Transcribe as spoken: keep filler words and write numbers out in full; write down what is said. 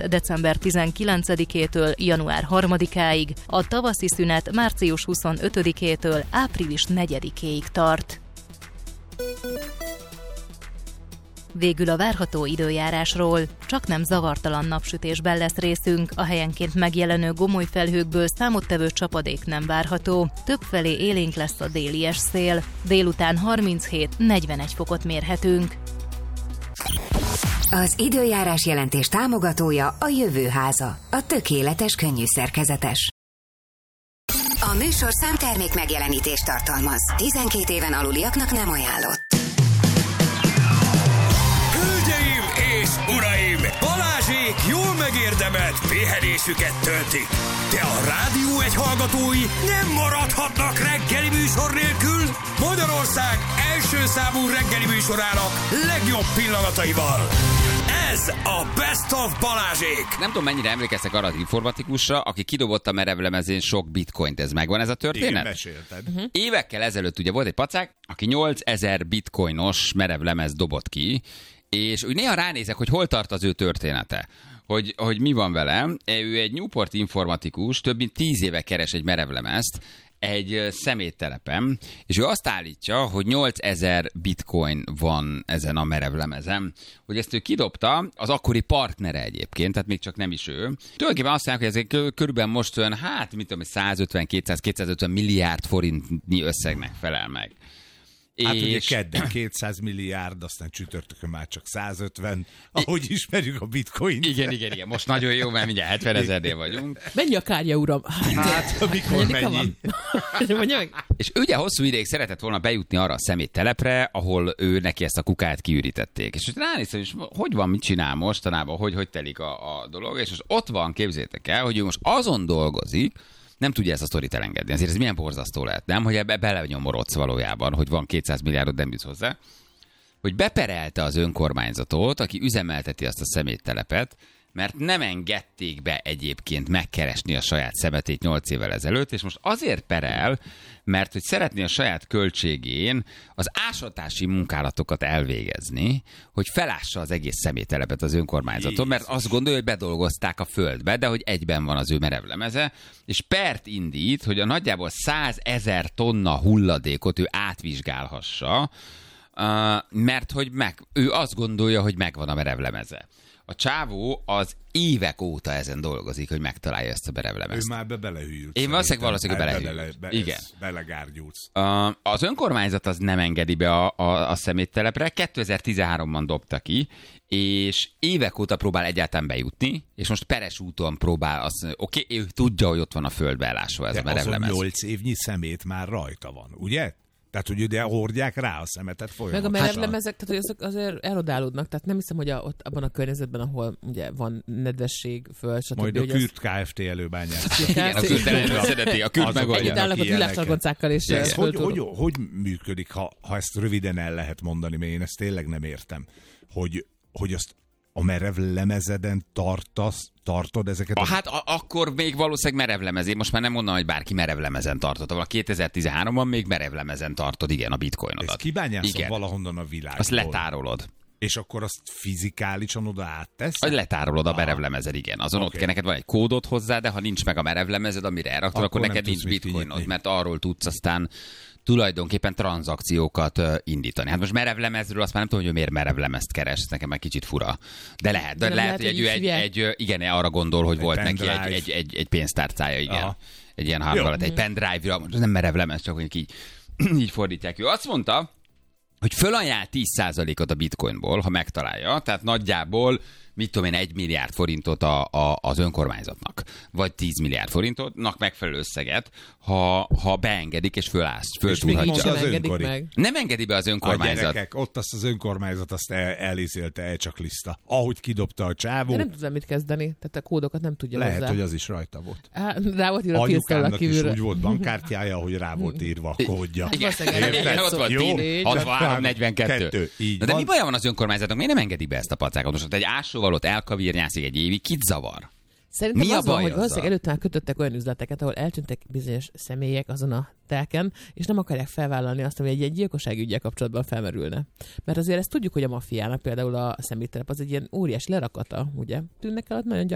december tizenkilencedikétől január harmadikáig, a tavaszi szünet március huszonötödikétől április negyedikéig tart. Végül a várható időjárásról. Csak nem zavartalan napsütésben lesz részünk, a helyenként megjelenő gomoly felhőkből számottevő csapadék nem várható. Többfelé élénk lesz a délies szél. Délután harminchét-negyvenegy fokot mérhetünk. Az időjárás jelentés támogatója a Jövőháza, a tökéletes könnyűszerkezetes. A műsor számtermék megjelenítést tartalmaz. tizenkét éven aluliaknak nem ajánlott. És uraim, Balázsék jól megérdemelt pihenésüket töltik. De a Rádió egy hallgatói nem maradhatnak reggeli műsor nélkül. Magyarország első számú reggeli műsorának legjobb pillanataival. Ez a Best of Balázsék. Nem tudom, mennyire emlékeztek arra az informatikusra, aki kidobott a merevlemezén sok bitcoint. Ez megvan ez a történet? Igen, mesélted. Uh-huh. Évekkel ezelőtt ugye volt egy pacák, aki nyolcezer bitcoinos merevlemez dobott ki, és úgy néha ránézek, hogy hol tart az ő története. Hogy, hogy mi van velem. Ő egy Newport informatikus, több mint tíz éve keres egy merevlemezt egy szeméttelepen, és ő azt állítja, hogy nyolcezer bitcoin van ezen a merevlemezen. Hogy ezt ő kidobta, az akkori partnere egyébként, tehát még csak nem is ő. Tulajdonképpen azt mondják, hogy ez körülbelül most olyan, hát mit tudom, százötven-kétszáz-kétszázötven milliárd forintnyi összegnek felel meg. Hát és... ugye kedden kétszáz milliárd, aztán csütörtökön már csak százötven, ahogy ismerjük a bitcoint. Igen, igen, igen. Most nagyon jó, mert mindjárt hetvenezernél vagyunk. Mennyi a kárja, uram? Hát, amikor mennyi? És ugye hosszú ideig szeretett volna bejutni arra a szeméttelepre, ahol ő neki ezt a kukát kiürítették. És ránéztem, és hogy van, mit csinál mostanában, hogy hogy telik a, a dolog, és most ott van, képzétek el, hogy ő most azon dolgozik, nem tudja ezt a sztorit elengedni. Azért ez milyen borzasztó lehet, nem? Hogy ebbe belenyomorotsz valójában, hogy van kétszáz milliárdot, nem bíz hozzá. Hogy beperelte az önkormányzatot, aki üzemelteti azt a szeméttelepet, mert nem engedték be egyébként megkeresni a saját szemetét nyolc évvel ezelőtt, és most azért perel, mert hogy szeretné a saját költségén az ásatási munkálatokat elvégezni, hogy felássa az egész szeméttelepet az önkormányzaton, mert azt gondolja, hogy bedolgozták a földbe, de hogy egyben van az ő merevlemeze, és pert indít, hogy a nagyjából százezer tonna hulladékot ő átvizsgálhassa, mert hogy meg, ő azt gondolja, hogy megvan a merevlemeze. A csávó az évek óta ezen dolgozik, hogy megtalálja ezt a merevlemezt. Ő már be belehűlt. Én valószínűleg valószínűleg belehűlt. Bele, be, igen. Belegárgyulsz. Uh, az önkormányzat az nem engedi be a, a, a szeméttelepre. kétezer-tizenháromban dobta ki, és évek óta próbál egyáltalán bejutni, és most peres úton próbál azt, oké, okay, ő tudja, hogy ott van a földbe elásva ez de a merevlemez. azon nyolc évnyi szemét már rajta van, ugye? Tehát, hogy ide hordják rá a szemetet folyamatosan. Meg a merevlemezek, tehát hogy azok azért erodálódnak, tehát nem hiszem, hogy a, ott abban a környezetben, ahol ugye van nedvesség, föl, stb. Majd a Kürt Kft. Előbányász. Igen, a Kürt előszedeti, a Kürt megoldja. Együtt állnak ott világtargoncákkal és... Ez hogy, hogy, hogy működik, ha, ha ezt röviden el lehet mondani, mert én ezt tényleg nem értem, hogy, hogy azt a merevlemezeden tartasz, tartod ezeket? A... Hát a, akkor még valószínűleg merevlemez. Én most már nem mondom, hogy bárki merevlemezen tartott. A kétezer-tizenháromban még merevlemezen tartod, igen, a bitcoinodat. Ezt kibányászod valahonnan a világból. Azt letárolod. És akkor azt fizikálisan oda átteszed? Letárolod a merevlemezed, igen. Azon okay. Ott kell, neked van egy kódot hozzá, de ha nincs meg a merevlemezed, amire elraktad, akkor, akkor neked nincs bitcoinod, mert arról tudsz aztán tulajdonképpen tranzakciókat uh, indítani. Hát most merevlemezről azt már nem tudom, hogy miért merevlemezt keres, ez nekem egy kicsit fura. De lehet, de, de lehet, hogy egy, egy, egy, egy, igen, arra gondol, hogy egy volt neki egy, egy, egy, egy pénztárcája, igen. Aha. Egy ilyen hardware, egy pendrive-ra, nem merevlemez, csak hogy így, így fordítják. Ő azt mondta, hogy fölajánl tíz százalékot a bitcoinból, ha megtalálja, tehát nagyjából mit tudom én, egy milliárd forintot a, a, az önkormányzatnak, vagy tíz milliárd forintotnak megfelelő összeget, ha, ha beengedik és fölállsz, föltúrhatja. Az önkormányzat. Nem engedi be az önkormányzat. A gyerekek, ott azt az önkormányzat azt el, elizélte elcsaklista. Ahogy kidobta a csávó. De nem tudom mit kezdeni, tehát a kódokat nem tudja lehet, hozzá. hogy az is rajta volt. Há, rá volt írva anyukámnak is úgy volt bankkártyája, hogy rá volt írva a kódja. Igen, igen, ott volt hatvanhárom negyvenkettő. De mi baj van az önkormányzatnak? Miért nem engedik be ezt a pacákat? Most egy ásóval ott elkavírnyászik egy évig, kit zavar? Szerintem mi az a van, hogy azzal? valószínűleg előtt már kötöttek olyan üzleteket, ahol eltűntek bizonyos személyek azon a telken, és nem akarják felvállalni azt, hogy egy, egy gyilkossági üggyel kapcsolatban felmerülne. Mert azért ezt tudjuk, hogy a maffiának például a szeméttelep az egy ilyen óriási lerakata, ugye? Tűnnek el ott nagyon gyakran.